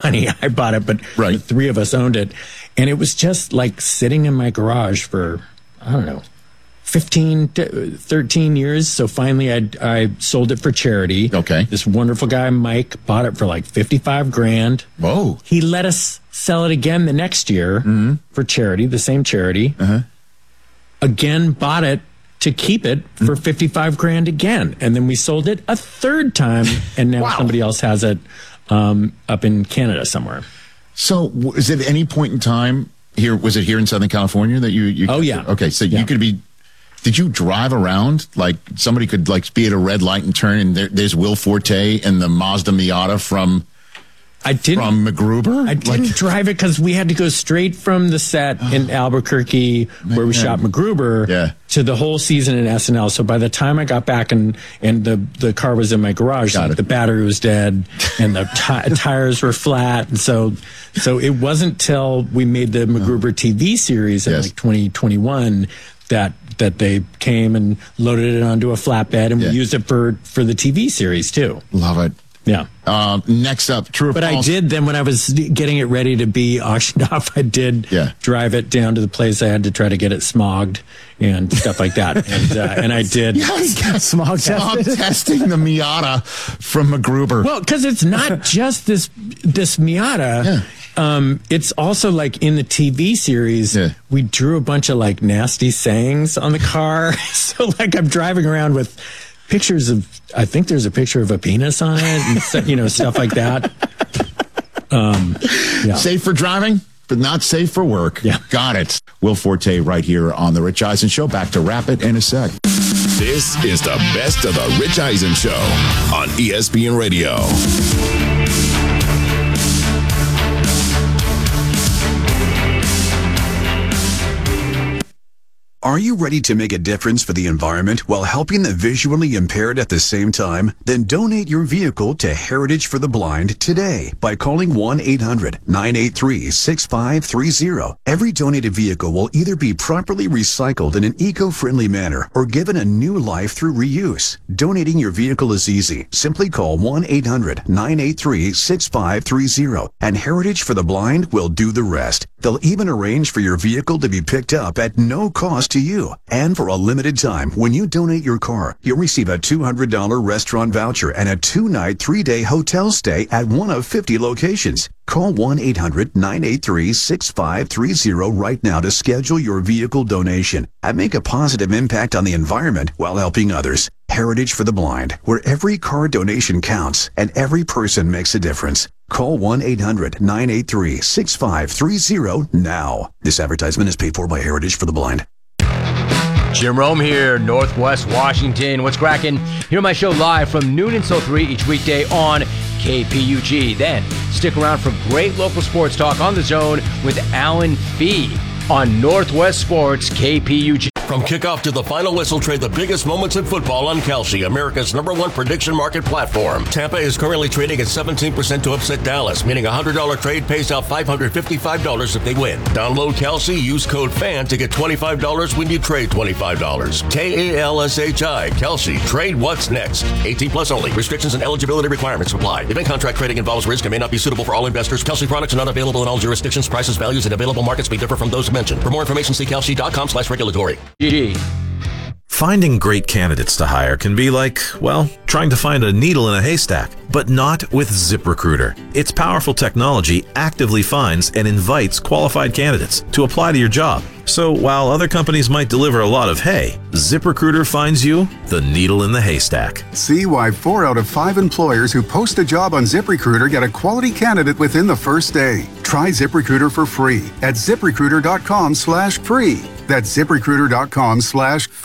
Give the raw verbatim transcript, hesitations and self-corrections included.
money. I bought it, but right. the three of us owned it. And it was just like sitting in my garage for, I don't know, fifteen, thirteen years. So finally I, I sold it for charity. Okay. This wonderful guy, Mike, bought it for like fifty-five grand. Whoa. He let us sell it again the next year mm-hmm. for charity, the same charity. Uh-huh. Again, bought it to keep it for fifty-five grand again. And then we sold it a third time. And now wow. somebody else has it um, up in Canada somewhere. So was it at any point in time here, was it here in Southern California that you, you oh yeah. Okay. So yeah. you could be, did you drive around? Like somebody could like be at a red light and turn and there, there's Will Forte and the Mazda Miata from, I didn't, from MacGruber? I didn't like, drive it because we had to go straight from the set oh, in Albuquerque where we shot MacGruber yeah. to the whole season in S N L. So by the time I got back and, and the, the car was in my garage, like the battery was dead and the t- tires were flat. And so, so it wasn't till we made the MacGruber T V series in yes. like twenty twenty-one that that they came and loaded it onto a flatbed and yeah. we used it for, for the T V series too. Love it. Yeah. Um, next up, true or But false? I did then when I was getting it ready to be auctioned off, I did yeah. drive it down to the place. I had to try to get it smogged and stuff like that. And uh, and I did. Yeah, smog, smog testing the Miata from MacGruber. Well, because it's not just this this Miata. Yeah. Um, it's also like in the T V series, yeah. we drew a bunch of like nasty sayings on the car. So like I'm driving around with pictures of, I think there's a picture of a penis on it and, you know, stuff like that. Um, yeah. Safe for driving, but not safe for work. Yeah. Got it. Will Forte right here on The Rich Eisen Show. Back to wrap it in a sec. This is the best of The Rich Eisen Show on E S P N Radio. Are you ready to make a difference for the environment while helping the visually impaired at the same time? Then donate your vehicle to Heritage for the Blind today by calling one eight hundred nine eight three six five three zero. Every donated vehicle will either be properly recycled in an eco-friendly manner or given a new life through reuse. Donating your vehicle is easy. Simply call one eight hundred nine eight three six five three zero and Heritage for the Blind will do the rest. They'll even arrange for your vehicle to be picked up at no cost to you. And for a limited time, when you donate your car, you'll receive a two hundred dollars restaurant voucher and a two-night, three-day hotel stay at one of fifty locations. Call one eight hundred nine eight three six five three zero right now to schedule your vehicle donation and make a positive impact on the environment while helping others. Heritage for the Blind, where every car donation counts and every person makes a difference. Call one eight hundred nine eight three six five three zero now. This advertisement is paid for by Heritage for the Blind. Jim Rome here, Northwest Washington. What's cracking? Hear my show live from noon until three each weekday on K P U G. Then stick around for great local sports talk on the Zone with Alan Fee on Northwest Sports K P U G. From kickoff to the final whistle, trade the biggest moments in football on Kalshi, America's number one prediction market platform. Tampa is currently trading at seventeen percent to upset Dallas, meaning a one hundred dollars trade pays out five hundred fifty-five dollars if they win. Download Kalshi, use code FAN to get twenty-five dollars when you trade twenty-five dollars. K A L S H I, Kalshi. Trade what's next. eighteen plus only. Restrictions and eligibility requirements apply. Event contract trading involves risk and may not be suitable for all investors. Kalshi products are not available in all jurisdictions. Prices, values, and available markets may differ from those mentioned. For more information, see kalshi dot com slash regulatory. G. Finding great candidates to hire can be like, well, trying to find a needle in a haystack, but not with ZipRecruiter. Its powerful technology actively finds and invites qualified candidates to apply to your job. So while other companies might deliver a lot of hay, ZipRecruiter finds you the needle in the haystack. See why four out of five employers who post a job on ZipRecruiter get a quality candidate within the first day. Try ZipRecruiter for free at ZipRecruiter dot com slash free. That's ZipRecruiter dot com slash free.